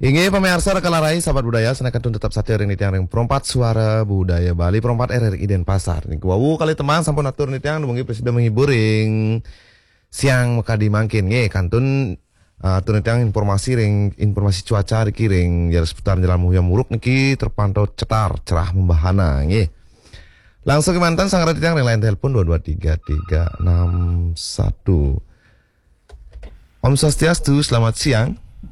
Inge pemirsa rekalarai sahabat budaya senakatun tetap saja ring nitiang perompat suara budaya Bali perompat RRI Denpasar. Nih wawu kali teman sampun atur nitiang dumungi presiden menghibur ring siang mekadi mangkin nge kantun atur nitiang informasi cuaca riki ring jar seputar jalan muhyam muruk niki terpantau cetar cerah membahana nge. Langsung ke mantan sang nitiang ring lain telepon 22331. Om Swastiastu, selamat siang.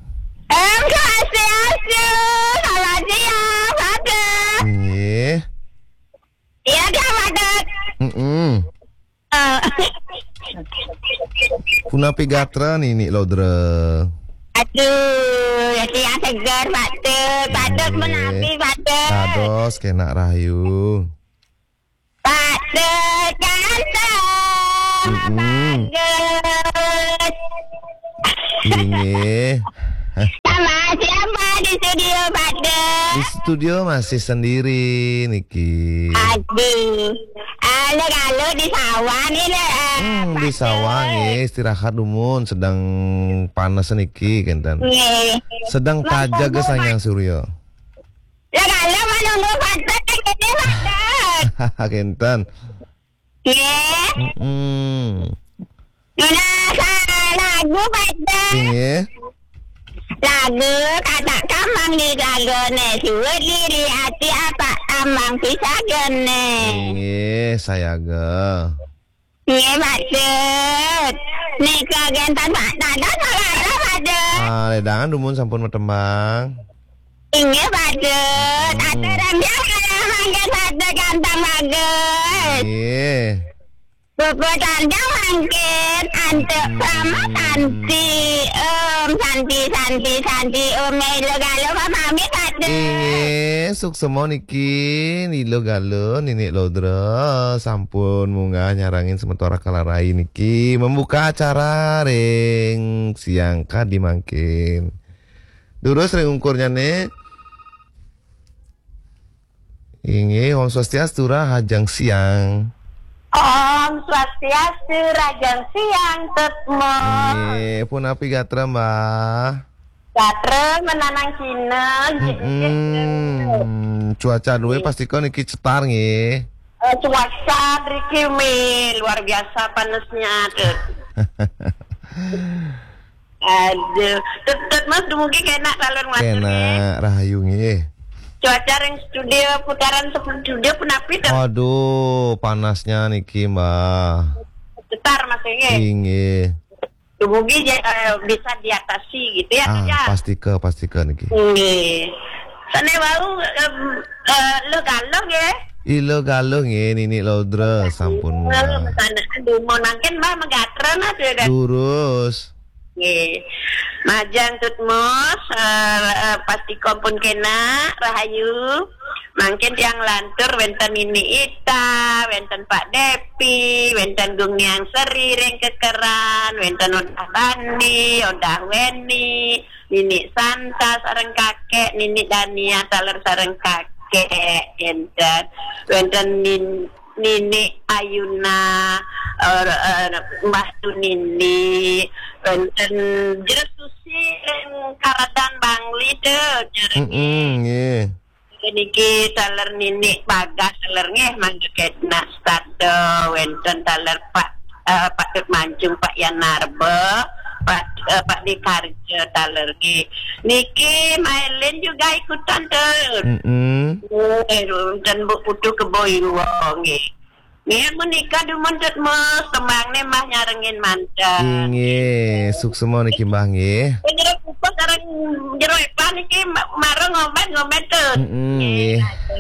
Selamat siang, Padet. Iya. Iya, Kak Padet. Punapi gatra nini lodre. Aduh, siang segar, Padet. Padet menapi, Padet. Kados kena rahayu. Padet, ganteng. Padet. Ini. Sama siapa di studio, Padet? Di studio masih sendiri Niki. Aduh, kalau di sawah nih Di sawah nih istirahat dumun sedang panas Niki kenten. Sedang tajak ke Sanyang Suryo. Ya kalau menunggu Padet ini Padet. Kenten. Lagu Padet. Ini. Lagu kata kamang di lagone suwe diri hati apa amang bisa gene. Ini saya ge. Iya Padet. Nih kegentan Pak Dada salah Padet. Ledangan dumun sampun metembang. Iya Padet. Aturan dia kalau mangke Padet ganteng bagus. Iya. Buku tanda mangkin antuk sama Santi Santi Melo galo mami Padet. Inge suksemo niki nilo galo nini lodra sampun munggah nyarangin sementara kalarai niki membuka acara ring siang kadi mangkin. Durus ring ungkurnya nih. Inge Om Swastiastu hajang siang. Om Swastiastu rajang siang tetmo. Pun api gatra mbah. Gatra menanang Cina. Cuaca dua pasti kau niki cetar nge. Cuaca drikimi luar biasa panasnya tuh. Aduh, tuh mas dumugi kena salur mas. Kena rahayu nge. Cuaca ring studio putaran studio penapi dan. Waduh, panasnya niki mbah. Cetar masnya. Inge. Dumugi bisa diatasi gitu ya. Pasti ke niki. Sana bau lo galong ya. Ilo galong nge nini lodra sampun. Aduh mau nangkin mbah megatron aja. Durus. Majang tutmos pasti kompon kena rahayu mungkin yang lantur wenten ini Ita wenten Pak Depi wenten Gung Niang Seri ring kekeran wenten Odah Bani Odah Weni Nini Santa sareng kakek Nini Dania saler sareng kakek wenten Nini Ayuna Mbah Tunini wenten Jesusi Karadan Bangli tuh niki taler Nini Bagas taler ngeh mangket nastado wenten taler Pak Dut Mancung Pak Yanarbe Pak Dikarjo taler niki Mailin juga ikutan tuh dan Bu Putu Keboyuwong nggih menikah dumun mas tembang mah nyarengin mantan nggih suksemo niki mbah nggih jero kupas sareng jero epan niki mareng ngomet tuh nggih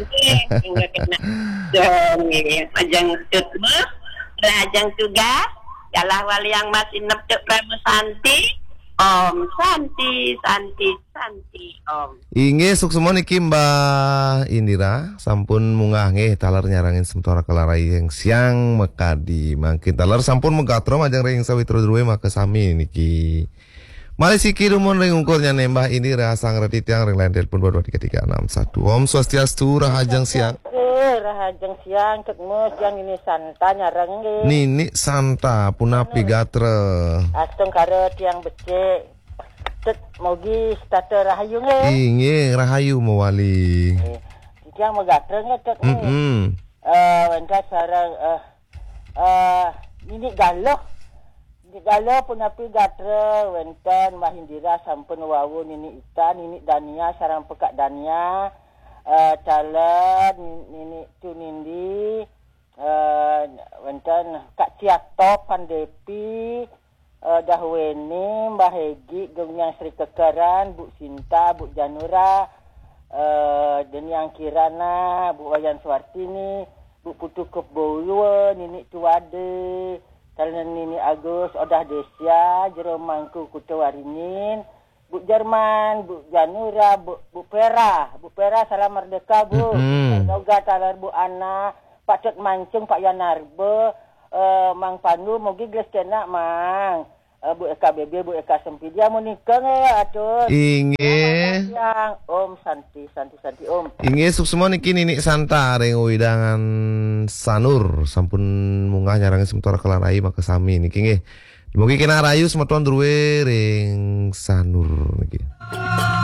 nggih ajang tut mas ajang tugas galah wali yang masih neptek Pramu Santi Om Santi Om. Inge suksemo niki Mbah Indira sampun munggah nggih taler nyarangin sementara kelarai yang siang mekadi mangkin taler sampun megatro majang ring sawitro druwe maka sami niki. Mari siki rumun ring ungkurnya Mbah Indira sang redit yang ring lain telepon 22331. Om Swastiastu rahajang siang. Rahajang siang ketemu siang ini Santa nyarang nggih. Nini Santa punapi gatre. Astung karo tiang becik. tet mogi starter rahayu nge. Inge rahayu mawali. Yang megatreng tet ni. Wenda sarang ini galoh. Di galoh pun api gatre wenten Mahindira sampun wawu nini Ita, nini Dania sarang pekak Dania. Calon nini Tunindi wenten Kak Ciato Pandepi Dahweni Mbah Hegi Gengnyang Sri Kekeran Bu Sinta Bu Janura dan yang Kirana Bu Wayan Swartini Bu Putu Keboyo nini Tuade Calon nini Agus Odah Desya Jero Mangku Kutewaringin Bu Jerman, Bu Janura, Bu Pera Salam Merdeka Bu. Noga talar Bu Ana, Pak Cek Mancung, Pak Yanarbe, Mang Pandu, mogi geus kena Mang. Bu Eka BB, Bu Eka Sempidia mau nikah atuh. Inge. Yang Om Santi Om. Inge sub semua niki nini Santa reng widangan sanur sampun munggah nyarangi sementara kelarai maka sami niki nge. Mugi kena rayu sematuan druwe ring sanur niki.